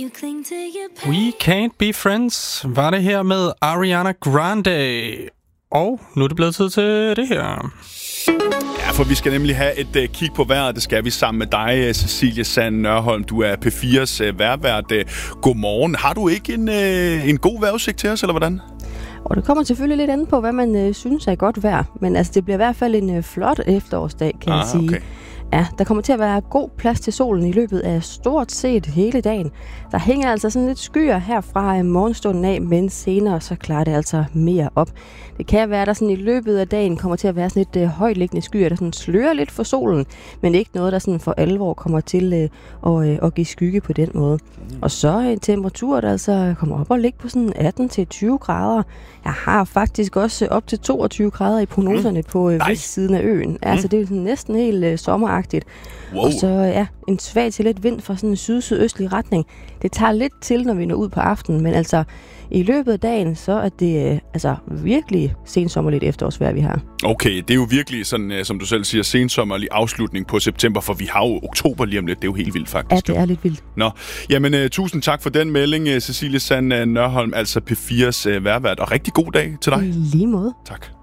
We Can't Be Friends var det her med Ariana Grande. Og nu er det blevet tid til det her. Ja, for vi skal nemlig have et kig på vejret. Det skal vi sammen med dig, Cecilie Sand Nørholm. Du er P4's vejrvært. Godmorgen. Har du ikke en god vejrudsigt til os, eller hvordan? Og det kommer selvfølgelig lidt an på, hvad man synes er godt vejr. Men altså, det bliver i hvert fald en flot efterårsdag, kan jeg sige. Okay. Ja, der kommer til at være god plads til solen i løbet af stort set hele dagen. Der hænger altså sådan lidt skyer her fra morgenstunden af, men senere så klarer det altså mere op. Det kan være, at der sådan i løbet af dagen kommer til at være sådan lidt højtliggende skyer, der sådan slører lidt for solen, men ikke noget, der sådan for alvor kommer til at give skygge på den måde. Og så en temperatur, der altså kommer op og ligge på sådan 18-20 grader. Jeg har faktisk også op til 22 grader i prognoserne på vestsiden af øen. Altså det er sådan næsten helt sommeragtigt. Wow. Og så en svag til lidt vind fra sådan en syd-sydøstlig retning. Det tager lidt til, når vi når ud på aftenen, men altså i løbet af dagen, så er det virkelig sensommerligt efterårsvejr, vi har. Okay, det er jo virkelig sådan, som du selv siger, sensommerlig afslutning på september, for vi har jo oktober lige om lidt. Det er jo helt vildt faktisk. Ja, det er lidt vildt. Nå, jamen tusind tak for den melding, Cecilie Sand Nørholm, altså P4's vejrvært, og rigtig god dag til dig. I lige måde. Tak.